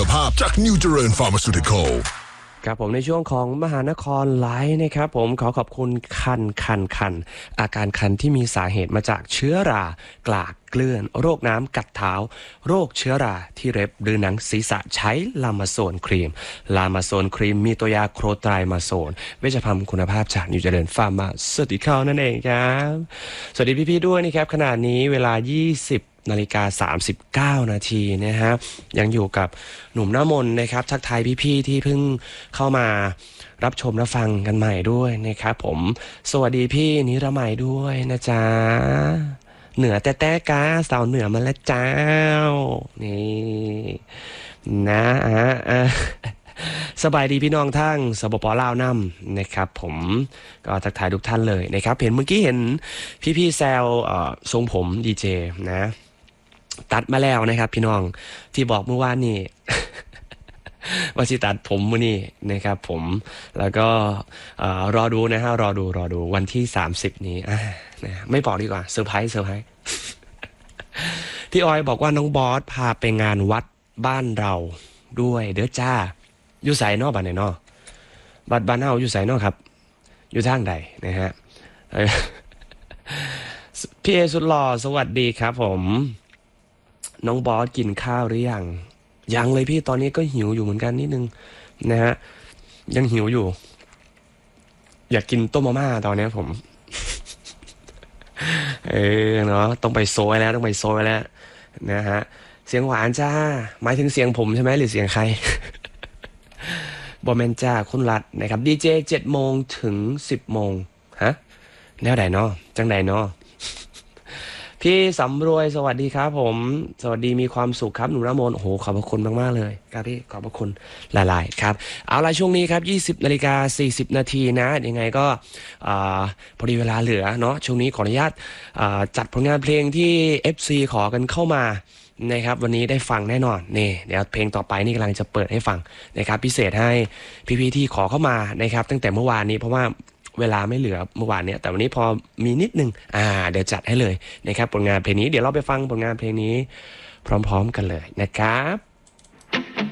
ภาพจากนิวเจริญฟาร์มาซูติคอลครับผมในช่วงของมหานครไลฟ์นะครับผมขอขอบคุณคันอาการคันที่มีสาเหตุมาจากเชื้อรากลากเกลื่อนโรคน้ำกัดเท้าโรคเชื้อราที่เล็บหรือหนังศีรษะใช้ลามาโซนครีมมีตัวยาโครไตรมาโซนเวชภัณฑ์คุณภาพจากนิวเจริญฟาร์มาซูติคอลนั่นเองครับสวัสดีพี่ๆด้วยนะครับขณะนี้เวลา20:39 นาทีนะฮะยังอยู่กับหนุ่มหน้ามนนะครับทักทายพี่ๆที่เพิ่งเข้ามารับชมรับฟังกันใหม่ด้วยนะครับผมสวัสดีพี่นิรมัยด้วยนะจ๊ะเหนือแต่กาสาวเหนือมาแล้วจ้านี่นะสบายดีพี่น้องทั้งสปป.ลาวนำนะครับผมก็ทักทายทุกท่านเลยนะครับเห็นเมื่อกี้เห็นพี่ๆแซวทรงผมดีเจนะตัดมาแล้วนะครับพี่น้องที่บอกเมื่อวานนี่ ว่าสิตัดผมมื้อนี้นะครับผมแล้วก็รอดูนะฮะรอดูวันที่30นี้นะไม่บอกดีกว่าเซอร์ไพรส์พี่ออยบอกว่าน้องบอสพาไปงานวัดบ้านเราด้วยเด้อจ้าอยู่ไสนอบ้านไหนนอบัดบ้านเฮาอยู่ไสนอครับอยู่ทางใดนะฮะพี่เอสุดหล่อสวัสดีครับผมน้องบอสกินข้าวหรือยังเลยพี่ตอนนี้ก็หิวอยู่เหมือนกันนิดนึงนะฮะยังหิวอยู่อยากกินต้มมาม่าตอนนี้ผมเนาะต้องไปโซยแล้วนะฮะเสียงหวานจ้าหมายถึงเสียงผมใช่ไหมหรือเสียงใครบอมเมนจ้าคุณรัดนะครับดีเจ7 โมงถึง10 โมงฮะแนวไหนเนาะจังไหนเนาะพี่สำรวยสวัสดีครับผมสวัสดีมีความสุขครับหนุ่มระมนโอ้โหขอบพระคุณมากๆเลยครับพี่ขอบพระคุณหลายๆครับเอาล่ะช่วงนี้ครับ20:40 นาทีนะยังไงก็พอดีเวลาเหลือเนาะช่วงนี้ขออนุญาตจัดผลงานเพลงที่ FC ขอกันเข้ามานะครับวันนี้ได้ฟังแน่นอนนี่เดี๋ยวเพลงต่อไปนี่กำลังจะเปิดให้ฟังนะครับพิเศษให้พี่ๆที่ขอเข้ามานะครับตั้งแต่เมื่อวานนี้เพราะว่าเวลาไม่เหลือเมื่อวานเนี้ยแต่วันนี้พอมีนิดนึงเดี๋ยวจัดให้เลยนะครับผลงานเพลงนี้เดี๋ยวเราไปฟังผลงานเพลงนี้พร้อมๆกันเลยนะครับ